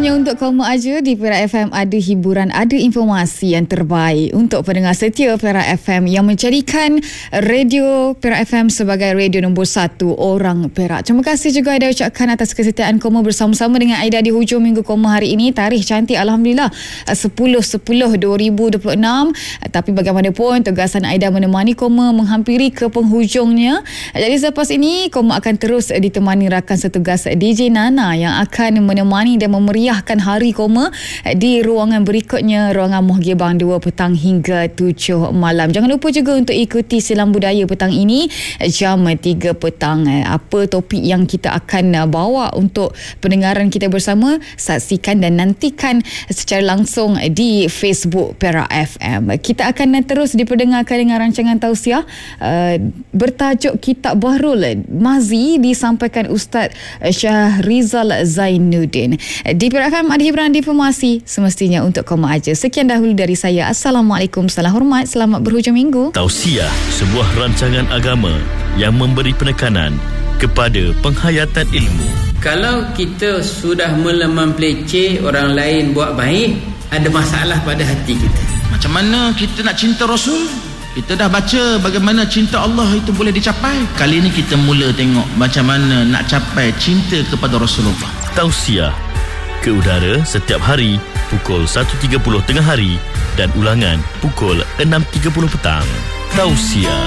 Hanya untuk kamu aja di Perak FM ada hiburan, ada informasi yang terbaik untuk pendengar setia Perak FM yang menjadikan radio Perak FM sebagai radio nombor 1 orang Perak. Terima kasih juga ada ucapkan atas kesetiaan kamu bersama-sama dengan Aida di hujung minggu kamu hari ini. Tarikh cantik Alhamdulillah 10/10/2026. Tapi bagaimanapun tugasan Aida menemani kamu menghampiri ke penghujungnya. Jadi selepas ini kamu akan terus ditemani rakan setugas DJ Nana yang akan menemani dan memeriahkan hari koma di ruangan berikutnya, ruangan Mohgibang 2 petang hingga 7 malam. Jangan lupa juga untuk ikuti Silam Budaya petang ini jam 3 petang. Apa topik yang kita akan bawa untuk pendengaran kita bersama, saksikan dan nantikan secara langsung di Facebook Perak FM. Kita akan terus diperdengarkan dengan rancangan tausiah bertajuk Kitab Bahrul Mazi disampaikan Ustaz Syahrizal Zainuddin. Di Perak FM ada hiburan informasi semestinya untuk kamu aja. Sekian dahulu dari saya. Assalamualaikum, salam hormat, selamat berhujung minggu. Tausiah, sebuah rancangan agama yang memberi penekanan kepada penghayatan ilmu. Kalau kita sudah mula mempeleceh orang lain buat baik, ada masalah pada hati kita. Macam mana kita nak cinta Rasul? Kita dah baca bagaimana cinta Allah itu boleh dicapai. Kali ini kita mula tengok macam mana nak capai cinta kepada Rasulullah. Tausiah ke udara setiap hari pukul 1.30 tengah hari dan ulangan pukul 6.30 petang. Tausiah.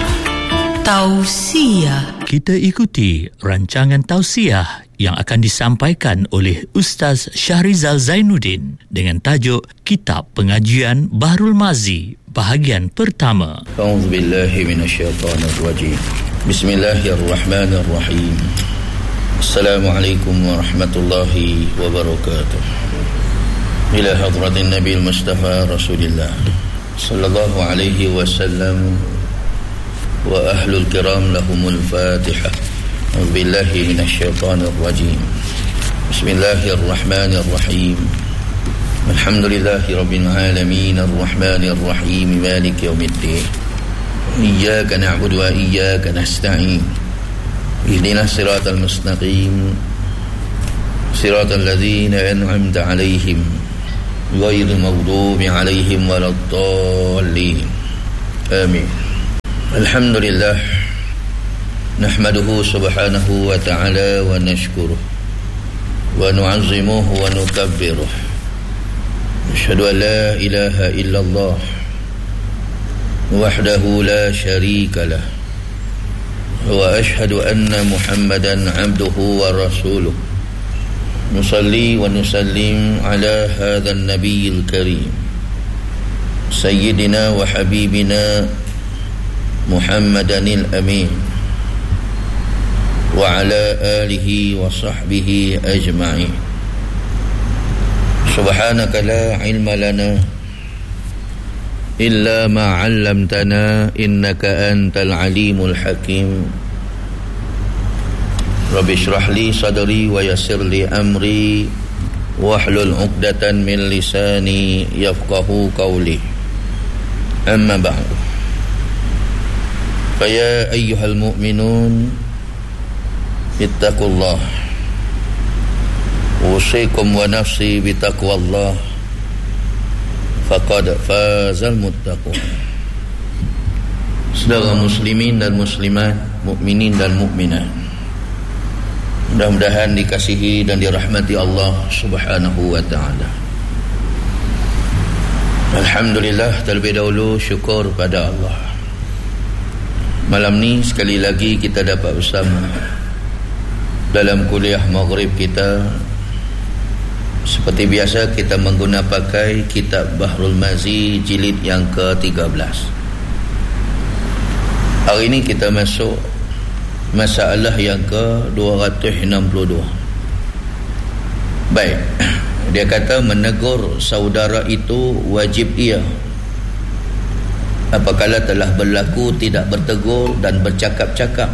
Kita ikuti rancangan tausiah yang akan disampaikan oleh Ustaz Syahrizal Zainuddin dengan tajuk Kitab Pengajian Bahrul Mazi bahagian pertama. A'udzubillahi minasyaitonirrajim. Bismillahirrahmanirrahim. Assalamualaikum warahmatullahi wabarakatuh. Ila hadratin Nabi Mustafa Rasulillah sallallahu alaihi wasallam wa ahlul kiram lahumul Fatihah. A'udzubillahi minasyaitonir rajim. Bismillahirrahmanirrahim. Alhamdulillahi rabbil alamin arrahmanir rahim maliki yaumiddin. Iyyaka na'budu wa iyyaka nasta'in. Ihdinas siratal mustaqim. Siratal ladzina an'amta 'alaihim ghairil maghdubi 'alaihim waladdallin. Amin. Alhamdulillah nahmaduhu subhanahu wa ta'ala wa nashkuruh wa nu'azzimuhu wa nukabbiruh. Asyhadu an la ilaha illallah wahdahu la syarika lah wa asyhadu anna Muhammadan abduhu wa rasuluh. Nusalli wa nusallim ala hadzal nabiyil karim sayyidina wa habibina Muhammadanil amin wa ala alihi wa sahbihi ajma'in. Subhanaka la ilma lana illa ma 'allamtana innaka antal alimul hakim. Rabbi shrah li sadri wa yassir li amri wahlul 'uqdatan min lisani yafqahu qawli. Amma ba'du. Fa ya ayyuhal mu'minun ittaqullah. Usikum wa nafsi bitaqwallah. Faqad fazal muttaqun. Saudara muslimin dan muslimat, mukminin dan mukminat, mudah-mudahan dikasihi dan dirahmati Allah Subhanahu wa taala. Alhamdulillah, terlebih dahulu syukur pada Allah. Malam ni sekali lagi kita dapat bersama dalam kuliah maghrib kita. Seperti biasa kita menggunakan pakai Kitab Bahrul Mazi jilid yang ke-13. Hari ini kita masuk masalah yang ke-262. Baik, dia kata menegur saudara itu wajib ia apabila telah berlaku tidak bertegur dan bercakap-cakap,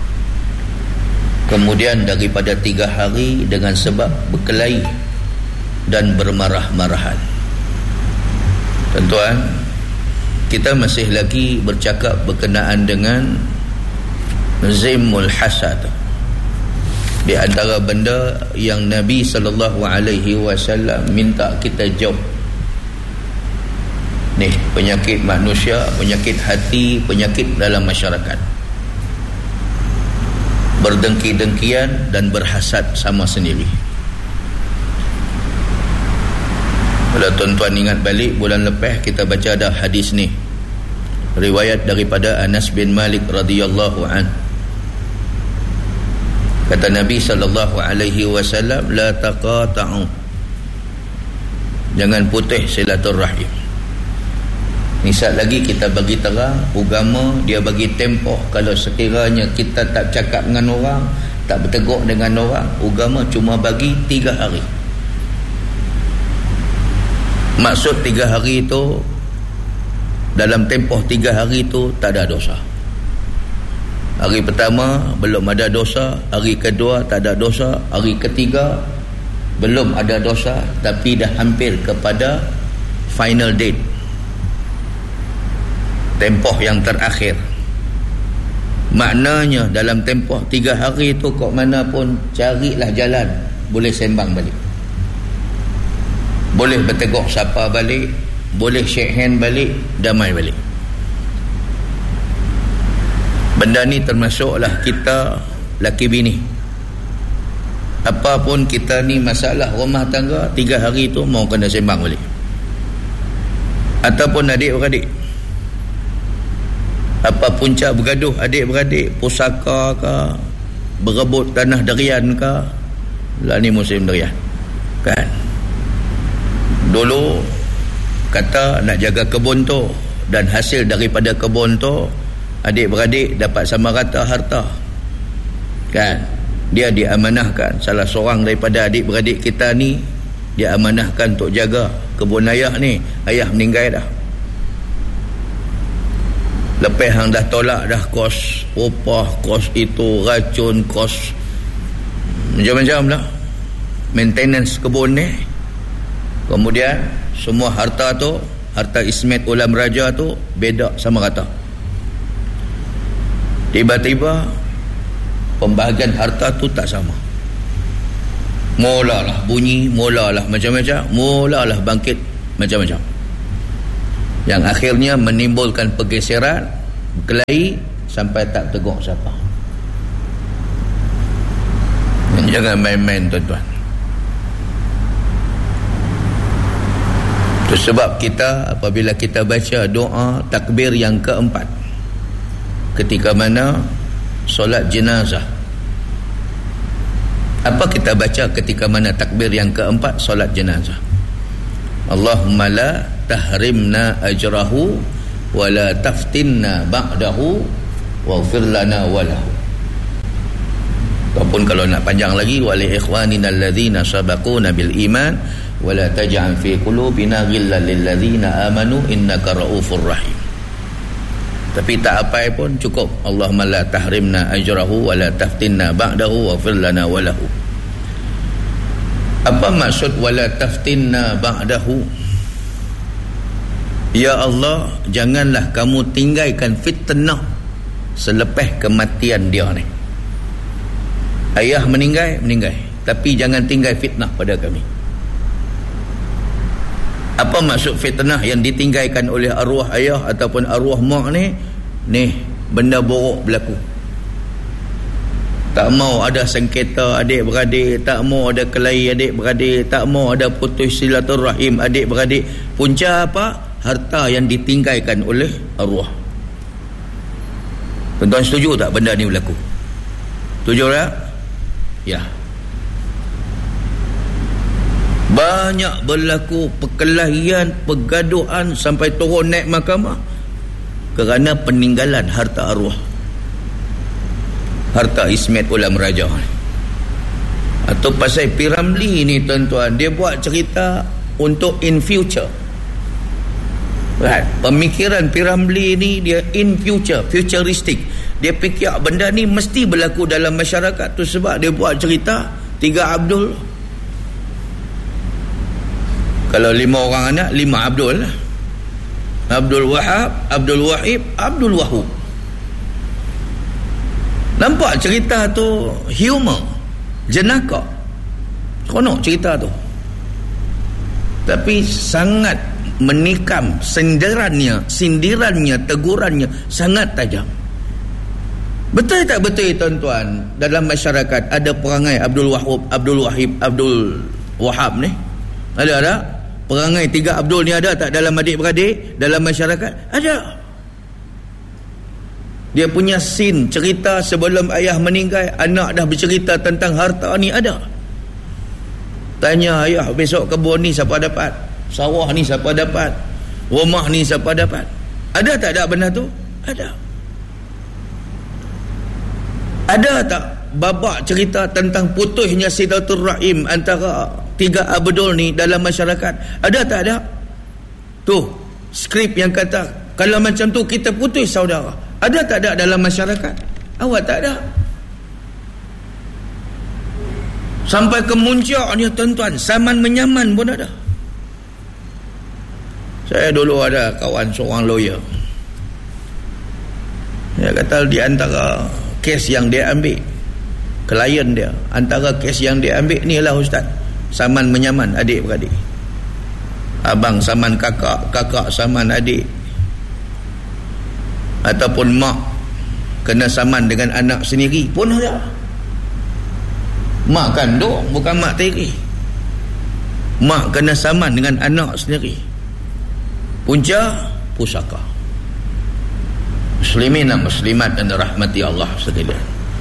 kemudian daripada 3 hari dengan sebab berkelahi dan bermarah-marahan. Tuan-tuan, kita masih lagi bercakap berkenaan dengan Zimul Hasad. Di antara benda yang Nabi SAW minta kita jauh, ni penyakit manusia, penyakit hati, penyakit dalam masyarakat, berdengki-dengkian dan berhasad sama sendiri. Kalau tuan-tuan ingat balik, bulan lepas kita baca ada hadis ni, riwayat daripada Anas bin Malik radhiyallahu anhu. Kata Nabi SAW, la taqata'u, jangan putih silaturrahim. Ni saat lagi kita bagi terang, agama dia bagi tempoh. Kalau sekiranya kita tak cakap dengan orang, tak bertegur dengan orang, agama cuma bagi 3 hari. Maksud 3 hari itu, dalam tempoh 3 hari itu tak ada dosa. Hari pertama belum ada dosa, hari kedua tak ada dosa, hari ketiga belum ada dosa, tapi dah hampir kepada final date, tempoh yang terakhir. Maknanya dalam tempoh 3 hari itu kok mana pun carilah jalan, boleh sembang balik, boleh bertegur sapa balik, boleh shake hand balik, damai balik. Benda ni termasuklah kita laki bini, apapun kita ni masalah rumah tangga, 3 hari tu mau kena sembang balik. Ataupun adik-beradik, apa punca bergaduh adik-beradik, pusaka ke, berebut tanah derian ke. Lah ni musim derian kan. Dulu kata nak jaga kebun tu, dan hasil daripada kebun tu adik-beradik dapat sama rata harta kan. Dia diamanahkan, salah seorang daripada adik-beradik kita ni dia amanahkan untuk jaga kebun ayah ni. Ayah meninggal dah, lepas hang dah tolak dah kos upah, kos itu, racun, kos macam-macam lah, maintenance kebun ni. Kemudian semua harta tu, harta Ismet Ulam Raja tu beda sama rata. Tiba-tiba pembahagian harta tu tak sama. Mulalah bunyi, mulalah macam-macam, mulalah bangkit macam-macam, yang akhirnya menimbulkan pergeseran, berkelahi sampai tak tegur siapa. Jangan main-main tuan-tuan. Itu sebab kita apabila kita baca doa takbir yang keempat ketika mana solat jenazah, apa kita baca ketika mana takbir yang keempat solat jenazah? Allahumma la tahrimna ajrahu wa la taftinna ba'dahu waghfir lana wa lahu. Ataupun kalau nak panjang lagi, wa li ikhwanina alladzina sabaquna bil iman wa la taj'al fi qulubina ghillan lil ladzina amanu innaka raufur rahim. Tapi tak apa pun cukup, Allahumma la tahrimna ajrahu wa la taftinna ba'dahu waghfir lana wa lahu. Apa maksud wala taftinna ba'dahu? Ya Allah, janganlah kamu tinggalkan fitnah selepas kematian dia ni. Ayah meninggal, tapi jangan tinggal fitnah pada kami. Apa maksud fitnah yang ditinggalkan oleh arwah ayah ataupun arwah mak ni? Ni benda buruk berlaku. Tak mau ada sengketa adik-beradik, tak mau ada kelahi adik-beradik, tak mau ada putus silaturahim adik-beradik. Punca apa? Harta yang ditinggalkan oleh arwah. Tuan-tuan setuju tak benda ni berlaku? Setuju tak? Ya. Banyak berlaku perkelahian, pergaduhan sampai turun naik mahkamah kerana peninggalan harta arwah, harta Ismet Ulam Raja. Atau pasal Piramli ni tuan-tuan, dia buat cerita untuk in future. Right. Pemikiran Piramli ni dia in future, futuristic. Dia fikir benda ni mesti berlaku dalam masyarakat tu, sebab dia buat cerita 3 Abdul. Kalau 5 orang anak, 5 Abdul lah. Abdul Wahab, Abdul Wahib, Abdul Wahub. Nampak cerita tu humor. jenaka. Seronok cerita tu. Tapi sangat menikam, sindirannya, tegurannya sangat tajam. Betul tak betul tuan-tuan, dalam masyarakat ada perangai Abdul Wahab ni? Ada? Perangai 3 Abdul ni ada tak dalam adik-beradik, dalam masyarakat? Ada. Dia punya scene cerita sebelum ayah meninggal, anak dah bercerita tentang harta ni, ada. Tanya ayah, besok kebun ni siapa dapat? Sawah ni siapa dapat? Rumah ni siapa dapat? Ada tak ada benda tu? Ada. Ada tak babak cerita tentang putusnya silaturahim antara 3 Abdul ni dalam masyarakat? Ada tak ada? Tu skrip yang kata kalau macam tu kita putus saudara. Ada tak ada dalam masyarakat? Awak tak ada. Sampai ke muncaknya tuan-tuan, saman menyaman pun ada. Saya dulu ada kawan seorang lawyer. Dia kata di antara kes yang dia ambil, klien dia, antara kes yang dia ambil ni lah ustaz, saman menyaman adik-beradik. Abang saman kakak, kakak saman adik, ataupun mak kena saman dengan anak sendiri pun ada. Mak kandung bukan mak tiri, mak kena saman dengan anak sendiri. Punca pusaka. Muslimin dan muslimat dan rahmati Allah sekalian.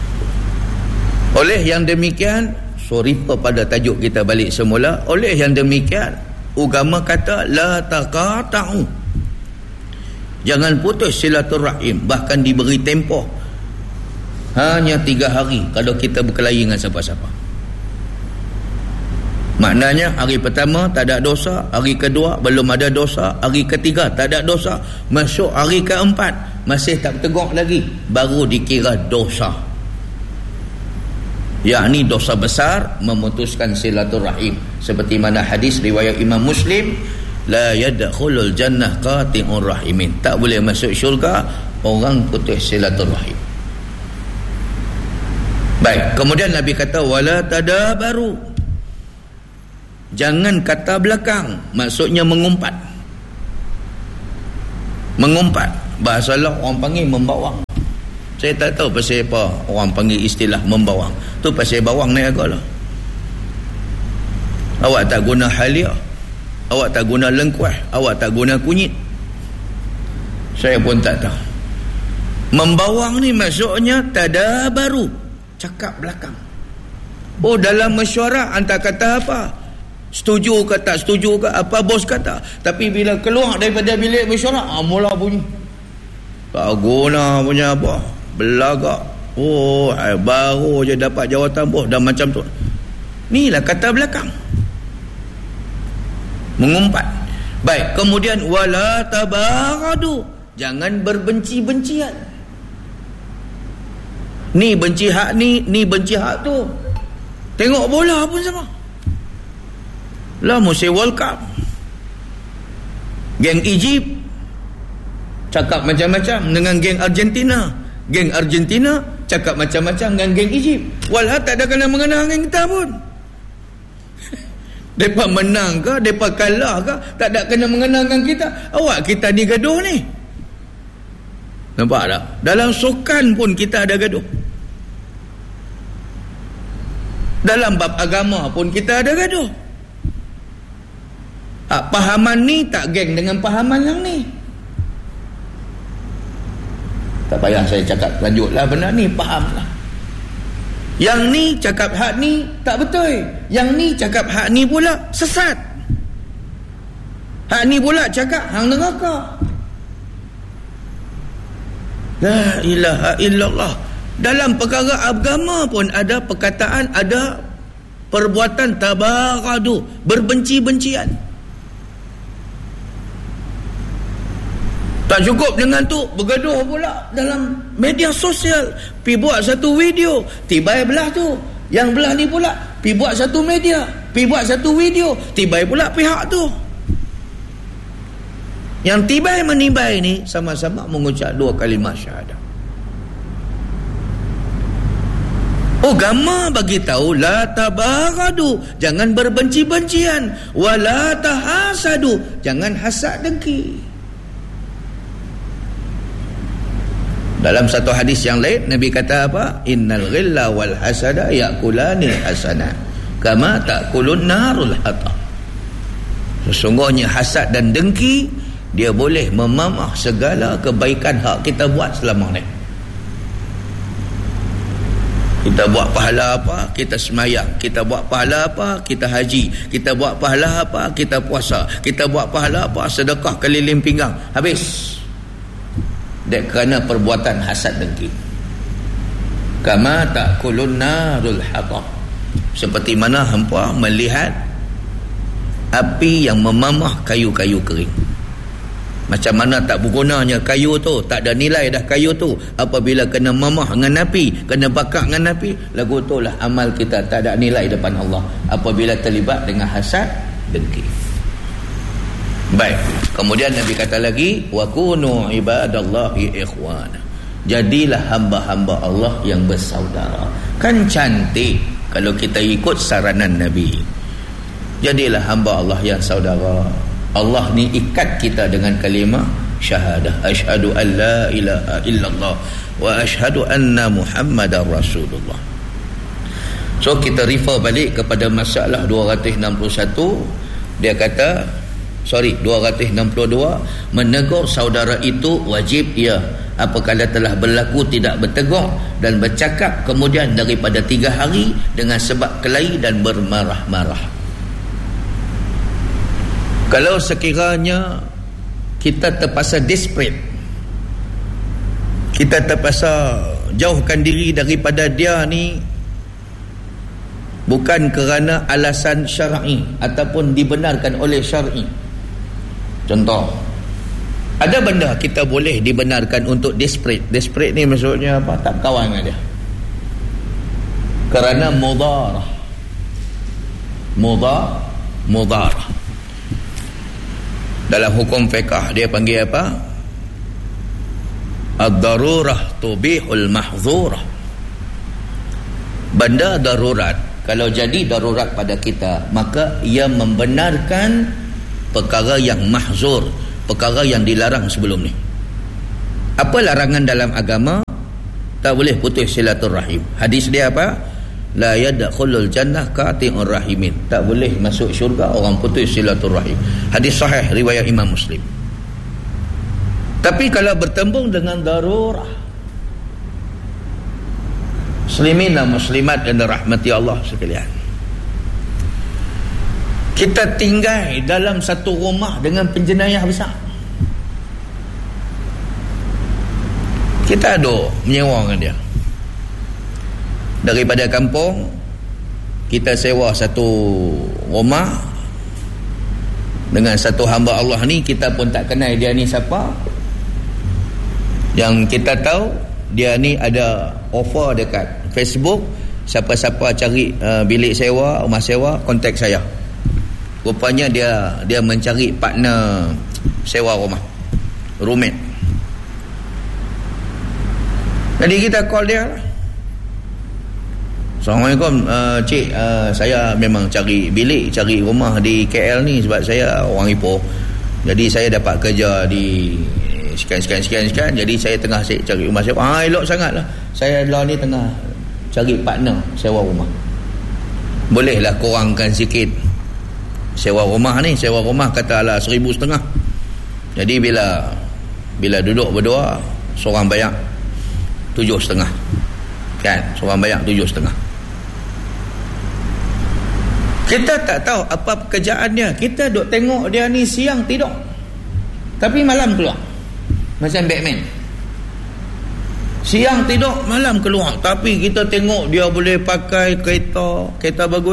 Oleh yang demikian, refer pada tajuk kita balik semula. Oleh yang demikian, agama kata la taqata'u, jangan putus silaturahim, bahkan diberi tempoh hanya 3 hari kalau kita berkelahi dengan siapa-siapa. Maknanya hari pertama tak ada dosa, hari kedua belum ada dosa, hari ketiga tak ada dosa, masuk hari keempat masih tak tegak lagi, baru dikira dosa, yakni dosa besar, memutuskan silaturahim. Seperti mana hadis riwayat Imam Muslim, la yadkhulul jannah qati'ur rahimin, tak boleh masuk syurga orang putus silaturahim. Baik, kemudian Nabi kata wala tadabaru, jangan kata belakang, maksudnya mengumpat. Mengumpat, bahasa Allah orang panggil membawang. Saya tak tahu pasal apa orang panggil istilah membawang. Tu pasal bawang naik agak lah. Awak tak guna halia, awak tak guna lengkuas, awak tak guna kunyit. Saya pun tak tahu. Membawang ni maksudnya tadabaru, cakap belakang. Oh, dalam mesyuarat anda kata apa? Setuju ke tak setuju ke apa bos kata, tapi bila keluar daripada bilik mesyuarat, mula bunyi tak guna punya apa, belagak. Oh, baru je dapat jawatan bos dah macam tu. Ni lah kata belakang, mengumpat. Baik, kemudian wala tabaradu, jangan berbenci-bencian. Ni benci hak ni benci hak tu. Tengok bola pun sama. Lah musim World Cup, geng Egypt cakap macam-macam dengan geng Argentina, geng Argentina cakap macam-macam dengan geng Egypt. Walhal tak ada kena-mengena dengan kita pun. Depa menang ke, depa kalah ke, tak ada kena-mengena dengan kita. Awak kita ni gaduh ni. Nampak tak? Dalam sukan pun kita ada gaduh. Dalam bab agama pun kita ada gaduh. Pahaman ni tak geng dengan pahaman yang ni. Tak payah saya cakap lanjutlah benda ni, fahamlah. Yang ni cakap hak ni tak betul, yang ni cakap hak ni pula sesat, hak ni pula cakap hang neraka. La ilaha illallah. Dalam perkara agama pun ada perkataan, ada perbuatan tabaradu, berbenci-bencian. Tak cukup dengan tu, bergaduh pula dalam media sosial. Pi buat satu video, tibai belah tu. Yang belah ni pula pi buat satu media, pi buat satu video, tibai pula pihak tu. Yang tibai menibai ni sama-sama mengucap 2 kalimah syahadah. Agama bagi tahu la tabaghadu, jangan berbenci-bencian, wala tahasadu, jangan hasad dengki. Dalam satu hadis yang lain Nabi kata apa? Innal ghilla wal hasada yakulani hasanat kama takulun narul hatab. Sesungguhnya hasad dan dengki dia boleh memamah segala kebaikan hak kita buat selama ni. Kita buat pahala apa, kita semayang. Kita buat pahala apa, kita haji. Kita buat pahala apa, kita puasa. Kita buat pahala apa, sedekah keliling pinggang. Habis. Dan kerana perbuatan hasad dengki. Kama ta'kulun narul hatab. Seperti mana hampa melihat api yang memamah kayu-kayu kering. Macam mana tak bergunanya kayu tu, tak ada nilai dah kayu tu apabila kena mamah dengan api, kena bakar dengan api. Lagu tu lah amal kita tak ada nilai depan Allah apabila terlibat dengan hasad dengki. Baik, kemudian Nabi kata lagi, wa kunu ibadallahi ikhwana, jadilah hamba-hamba Allah yang bersaudara. Kan cantik kalau kita ikut saranan Nabi. Jadilah hamba Allah yang saudara. Allah ni ikat kita dengan kalimah syahadah, asyhadu an la ilaha illallah wa asyhadu anna Muhammadar Rasulullah. So kita refer balik kepada masalah 261. Dia kata 262, menegur saudara itu wajib ia apabila telah berlaku tidak bertegur dan bercakap kemudian daripada 3 hari dengan sebab kelahi dan bermarah-marah. Kalau sekiranya kita terpaksa desperate, kita terpaksa jauhkan diri daripada dia ni bukan kerana alasan syar'i ataupun dibenarkan oleh syar'i. Contoh, ada benda kita boleh dibenarkan untuk desperate. Desperate ni maksudnya apa? Tak kawan dengan dia. Kerana mudarah. Dalam hukum fiqh dia panggil apa? Ad-darurah tubihul mahzurah. Benda darurat, kalau jadi darurat pada kita, maka ia membenarkan perkara yang mahzur, perkara yang dilarang sebelum ni. Apa larangan dalam agama? Tak boleh putus silaturahim. Hadis dia apa? La yadkhulul jannah qati'ur rahimin. Tak boleh masuk syurga orang putus silaturahim. Hadis sahih riwayat Imam Muslim. Tapi kalau bertembung dengan darurah, muslimin dan muslimat yang dirahmati Allah sekalian, kita tinggal dalam satu rumah dengan penjenayah besar. Kita ada menyewa dengan dia. Daripada kampung kita sewa satu rumah dengan satu hamba Allah ni, kita pun tak kenal dia ni siapa. Yang kita tahu dia ni ada offer dekat Facebook, siapa-siapa cari bilik sewa, rumah sewa, kontak saya. Rupanya dia mencari partner sewa rumah, roommate. Jadi kita call dia lah. Assalamualaikum, cik, saya memang cari bilik, cari rumah di KL ni sebab saya orang Ipoh. Jadi saya dapat kerja di sekian. Jadi saya tengah cari rumah sewa. Elok sangat lah. Saya lah ni tengah cari partner sewa rumah. Bolehlah kurangkan sikit sewa rumah ni. Sewa rumah katalah 1,500. Jadi bila duduk berdua, seorang bayar 7,500. Kan? Seorang bayar 7,500. Kita tak tahu apa pekerjaan dia. Kita duk tengok dia ni siang tidur, tapi malam keluar. Macam Batman. Siang tidur, malam keluar. Tapi kita tengok dia boleh pakai kereta bagus.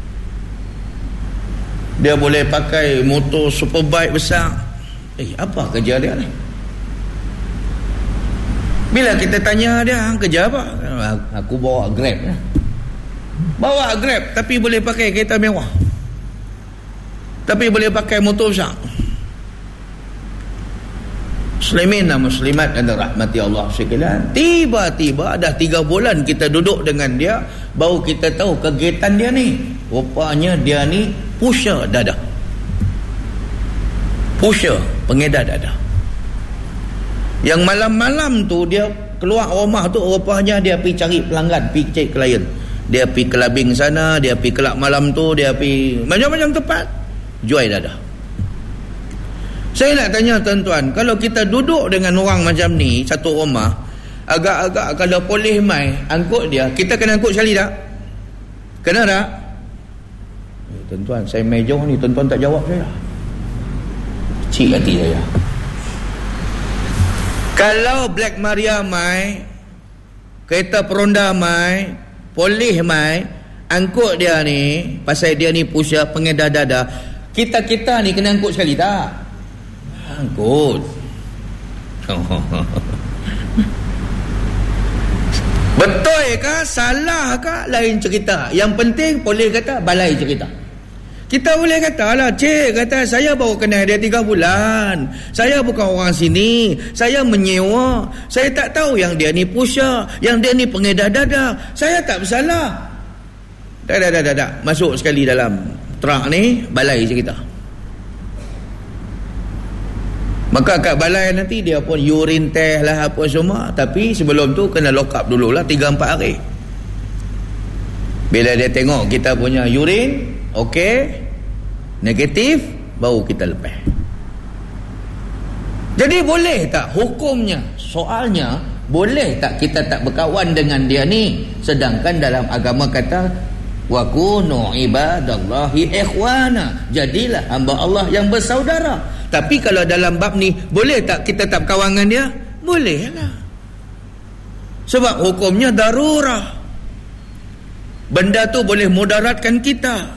Dia boleh pakai motor superbike besar. Apa kerja dia ni? Bila kita tanya dia, kerja apa? Aku bawa Grab. Bawa Grab, tapi boleh pakai kereta mewah. Tapi boleh pakai motor besar. Muslimin dan muslimat yang dirahmati Allah sekalian, tiba-tiba dah 3 bulan kita duduk dengan dia, baru kita tahu kegiatan dia ni. Rupanya dia ni pusher dada. Pusher, pengedar dada. Yang malam-malam tu dia keluar rumah tu, rupanya dia pergi cari pelanggan, pergi cari klien. Dia pergi kelabing sana, dia pergi kelab malam tu, dia pergi macam-macam tempat jual dada. Saya nak tanya tuan-tuan, kalau kita duduk dengan orang macam ni satu rumah, agak-agak kalau polis mai angkut dia, kita kena angkut sekali tak? Kena tak? Tuan-tuan, saya mai jauh ni, tuan-tuan tak jawab saya. Cik hati saya. Kalau Black Maria mai, kereta peronda mai, polis mai, angkut dia ni, pasal dia ni pusher, pengedar dada, kita ni kena angkut sekali tak? Angkut. Betul ke? Salah ke? Lain cerita. Yang penting polis kata balai cerita. Kita boleh kata lah, cik kata saya baru kenal dia 3 bulan, saya bukan orang sini, saya menyewa, saya tak tahu yang dia ni pusher, yang dia ni pengedar dada, saya tak bersalah. Tak. Masuk sekali dalam truk ni, balai cerita. Maka kat balai nanti dia pun urine test lah apa semua, tapi sebelum tu kena lock up dululah 3-4 hari. Bila dia tengok kita punya urine okey, negatif, baru kita lepas. Jadi boleh tak hukumnya? Soalnya boleh tak kita tak berkawan dengan dia ni, sedangkan dalam agama kata wa kunu ibadallahi ikhwana, jadilah hamba Allah yang bersaudara. Tapi kalau dalam bab ni, boleh tak kita tak berkawan dengan dia? Boleh lah. Sebab hukumnya darurah. Benda tu boleh mudaratkan kita.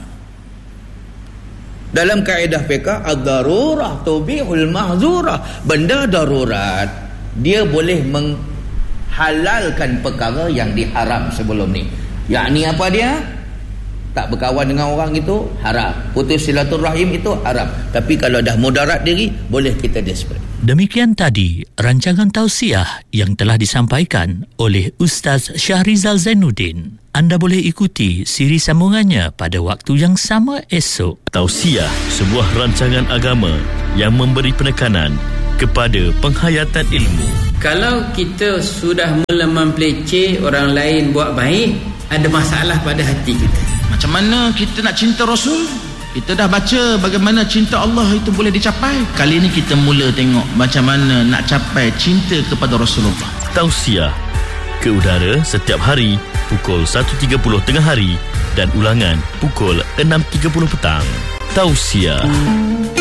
Dalam kaedah fiqh, ad-darurah tubihul mahzurah. Benda darurat, dia boleh menghalalkan perkara yang diharam sebelum ni. Yakni apa dia? Tak berkawan dengan orang itu haram, putus silaturahim itu haram. Tapi kalau dah mudarat diri, boleh kita desperate. Demikian tadi rancangan tausiah yang telah disampaikan oleh Ustaz Syahrizal Zainuddin. Anda boleh ikuti siri sambungannya pada waktu yang sama esok. Tausiah, sebuah rancangan agama yang memberi penekanan kepada penghayatan ilmu. Kalau kita sudah mula mempeleceh orang lain buat baik, ada masalah pada hati kita. Macam mana kita nak cinta Rasul? Kita dah baca bagaimana cinta Allah itu boleh dicapai. Kali ini kita mula tengok macam mana nak capai cinta kepada Rasulullah. Tausiah ke udara setiap hari pukul 1.30 tengah hari dan ulangan pukul 6.30 petang. Tausiah.